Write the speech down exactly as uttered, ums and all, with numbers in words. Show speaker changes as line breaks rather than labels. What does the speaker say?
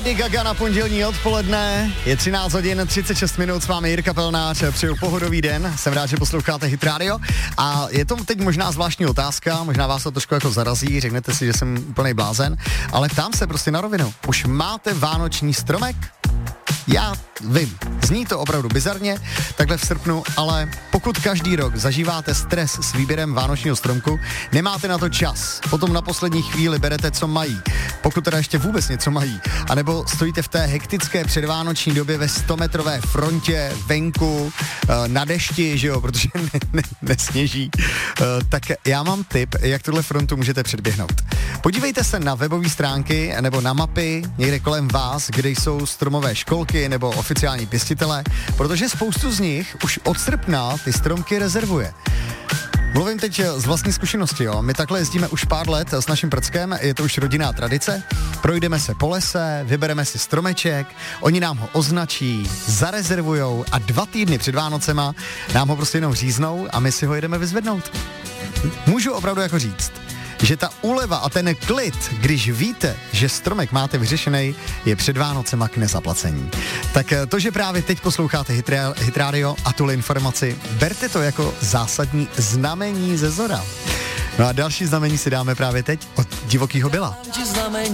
Lady Gaga na pondělní odpoledne. Je třináct hodin třicet šest minut, s vámi Jirka Pelnář, přeju pohodový den. Jsem rád, že posloucháte Hit Radio. A je to teď možná zvláštní otázka, možná vás to trošku jako zarazí, řeknete si, že jsem úplnej blázen, ale ptám se prostě na rovinu. Už máte vánoční stromek? Já vím, zní to opravdu bizarně, takhle v srpnu, ale pokud každý rok zažíváte stres s výběrem vánočního stromku, nemáte na to čas, potom na poslední chvíli berete, co mají, pokud teda ještě vůbec něco mají, anebo stojíte v té hektické předvánoční době ve stometrové frontě, venku, na dešti, že jo, protože ne, ne, nesněží, tak já mám tip, jak tuhle frontu můžete předběhnout. Podívejte se na webové stránky nebo na mapy někde kolem vás, kde jsou stromové školky nebo oficiální pěstitele, protože spoustu z nich už od srpna ty stromky rezervuje. Mluvím teď z vlastní zkušenosti, jo. My takhle jezdíme už pár let s naším prckem, je to už rodinná tradice. Projdeme se po lese, vybereme si stromeček, oni nám ho označí, zarezervujou a dva týdny před Vánocema nám ho prostě jenom říznou a my si ho jedeme vyzvednout. Můžu opravdu jako říct, že ta úleva a ten klid, když víte, že stromek máte vyřešený, je před Vánocema k nezaplacení. Tak to, že právě teď posloucháte Hit Radio a tuhle informaci, berte to jako zásadní znamení ze zora. No a další znamení si dáme právě teď od Divokýho Billa.